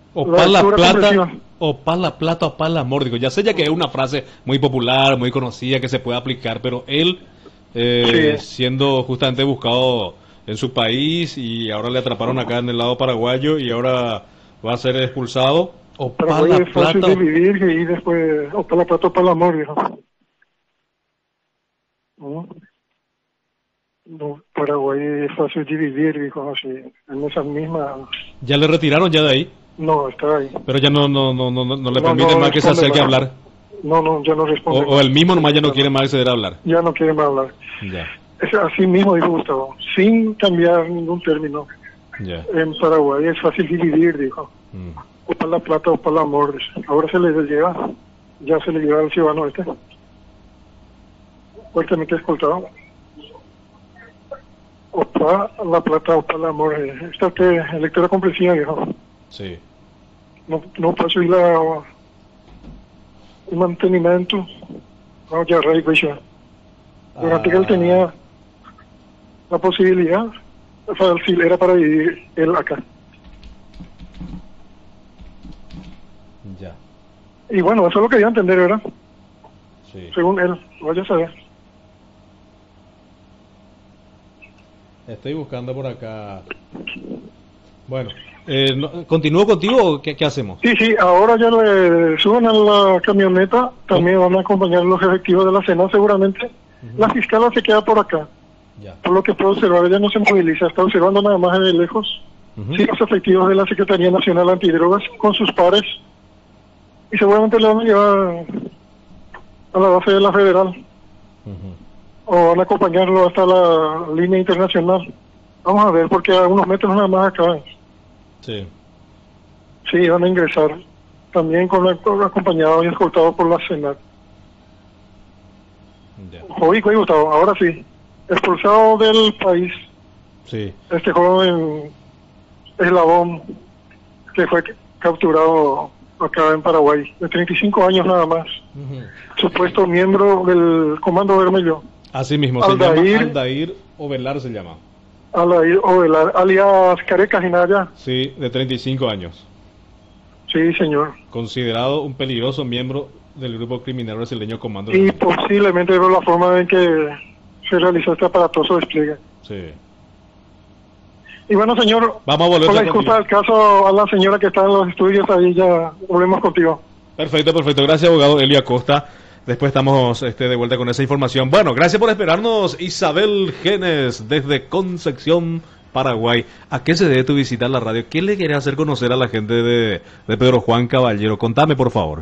O la pan la lectura plata, comprensiva. o pan la plata, o pan la amor. Digo, ya sé ya que es una frase muy popular, muy conocida, que se puede aplicar, pero él, Sí, siendo justamente buscado en su país y ahora le atraparon acá en el lado paraguayo y ahora va a ser expulsado, o pan Paraguay la es fácil plata, de vivir y después, o para la plata o para el amor, dijo. ¿No? No, Paraguay es fácil de vivir, dijo así, en esa misma, ya le retiraron ya de ahí, no, está ahí. pero ya no le No, permiten no más que se responde acerque a más. hablar. No, no, ya no responde O más. el mismo nomás ya no quiere Definitivamente. más acceder a hablar. Ya no quiere más hablar. Ya, Es así mismo, dijo Gustavo, sin cambiar ningún término. ya. En Paraguay es fácil de vivir, dijo. Mm. O para la plata o para el amor, dice. Ahora se le lleva, ya se le lleva al ciudadano este. Fuertemente escoltado. O para la plata o para el amor. Esta que lectura comprensiva, dijo. Sí. No pasó el mantenimiento. No, ya rey, pues ya. Durante que él tenía la posibilidad, fácil era para vivir él acá. Ya, Y bueno, eso es lo que quería entender, ¿verdad? sí. Según él, vaya a saber. Estoy buscando por acá. Bueno, ¿continúo contigo o qué hacemos? Sí, sí, ahora ya le suben a la camioneta, también van a acompañar los efectivos de la cena seguramente. La fiscala se queda por acá, Ya. por lo que puedo observar, ella no se moviliza, está observando nada más de lejos. Ujú. Sí, los efectivos de la Secretaría Nacional Antidrogas con sus pares, y seguramente le van a llevar a la base de la Federal, Ujú. o van a acompañarlo hasta la línea internacional. Vamos a ver, porque a unos metros nada más acá. Sí. Sí, van a ingresar, también acompañados y escoltados por la Senat. Ya. Joder, Gustavo, ahora sí, expulsado del país, Sí. este joven eslabón que fue capturado acá en Paraguay, de 35 años nada más, Ujú. supuesto miembro del Comando Vermelho, Así mismo, se llama Aldair Ovelar, se llama. Aldair Ovelar, alias Careca Jinaya. Sí, de 35 años. Sí, señor. Considerado un peligroso miembro del grupo criminal brasileño Comando Y Vermelho. posiblemente por la forma en que se realizó este aparatoso despliegue. Sí. Y bueno, señor, Vamos a volver con la a disculpa contigo. del caso a la señora que está en los estudios, ahí ya volvemos contigo. Perfecto, perfecto. Gracias, abogado Elio Acosta. Después estamos de vuelta con esa información. Bueno, gracias por esperarnos, Isabel Genes, desde Concepción, Paraguay. ¿A qué se debe tu visita a la radio? ¿Qué le querés hacer conocer a la gente de Pedro Juan Caballero? Contame, por favor.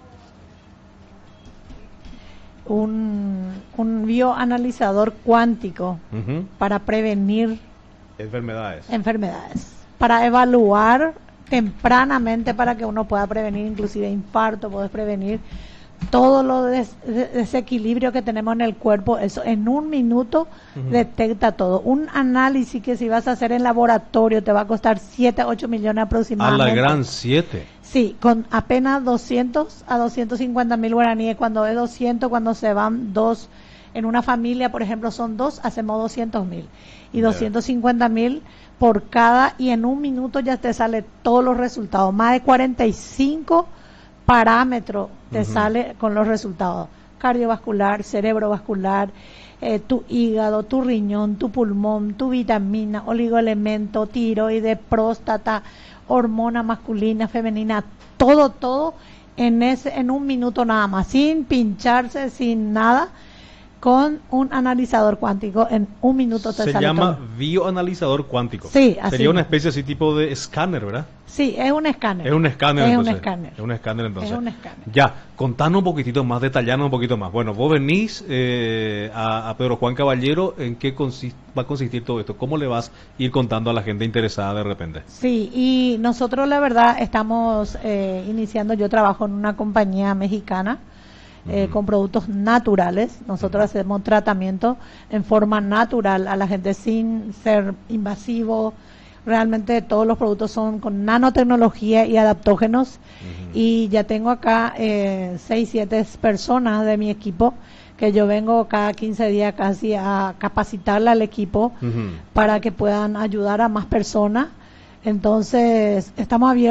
Un bioanalizador cuántico Ujú. para prevenir Enfermedades. enfermedades, para evaluar tempranamente para que uno pueda prevenir inclusive infarto, puedes prevenir todo lo desequilibrio que tenemos en el cuerpo. Eso en un minuto detecta todo. Un análisis que si vas a hacer en laboratorio te va a costar 7, 8 millones A aproximadamente. la gran 7. Sí, con apenas 200 a 250 mil guaraníes. Cuando es 200, cuando se van dos en una familia, por ejemplo, son dos, hacemos 200 mil. Y 250 mil por cada, y en un minuto ya te sale todos los resultados. Más de 45 parámetros te sale con los resultados. Cardiovascular, cerebrovascular, tu hígado, tu riñón, tu pulmón, tu vitamina, oligoelemento, tiroides, próstata, hormona masculina, femenina, todo en un minuto nada más, sin pincharse, sin nada, con un analizador cuántico en un minuto te Se sale llama todo. bioanalizador cuántico. Sí, así Sería una mismo. especie así tipo de escáner, ¿verdad? Sí, es un escáner. Es un escáner, Es un entonces. escáner. Es un escáner, entonces. Es un escáner. Ya, contanos un poquitito más, detallanos un poquito más. Bueno, vos venís a Pedro Juan Caballero, ¿en qué va a consistir todo esto? ¿Cómo le vas a ir contando a la gente interesada de repente? Sí, y nosotros la verdad estamos iniciando, yo trabajo en una compañía mexicana con productos naturales. Nosotros hacemos tratamiento en forma natural a la gente sin ser invasivo. Realmente todos los productos son con nanotecnología y adaptógenos. Y ya tengo acá 6, 7 personas de mi equipo que yo vengo cada 15 días casi a capacitarle al equipo para que puedan ayudar a más personas. Entonces, estamos abiertos